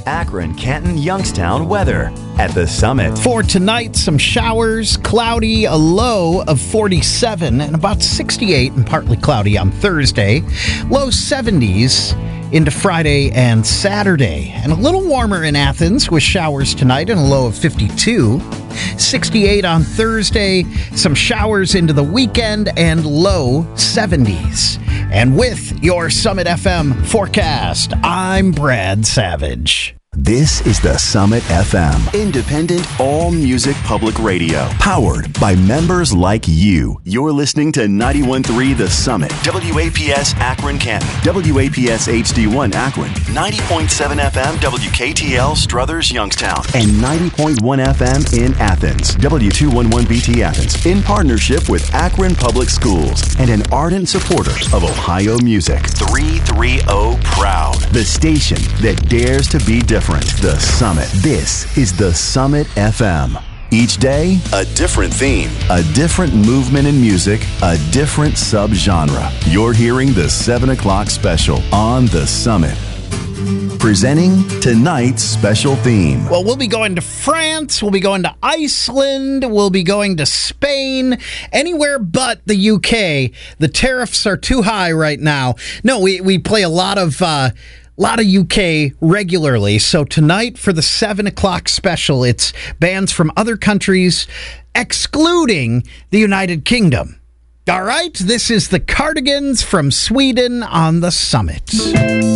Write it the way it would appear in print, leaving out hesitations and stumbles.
Akron, Canton, Youngstown weather at the Summit. For tonight, some showers, cloudy, a low of 47 and about 68 and partly cloudy on Thursday. Low 70s into Friday and Saturday. And a little warmer in Athens with showers tonight and a low of 52. 68 on Thursday, some showers into the weekend and low 70s. And with your Summit FM forecast, I'm Brad Savage. This is the Summit FM, independent all-music public radio, powered by members like you. You're listening to 91.3 The Summit, WAPS Akron Canton, WAPS HD1 Akron, 90.7 FM WKTL Struthers Youngstown, and 90.1 FM in Athens, W211BT Athens, in partnership with Akron Public Schools and an ardent supporter of Ohio music. 330 Proud, the station that dares to be different. The Summit. This is the Summit FM. Each day, a different theme, a different movement in music, a different subgenre. You're hearing the 7 o'clock special on the Summit. Presenting tonight's special theme. Well, we'll be going to France, we'll be going to Iceland, we'll be going to Spain, anywhere but the UK. The tariffs are too high right now. No, we play a lot of UK regularly. So tonight for the 7 o'clock special, it's bands from other countries, excluding the United Kingdom. All right, this is the Cardigans from Sweden on the Summit.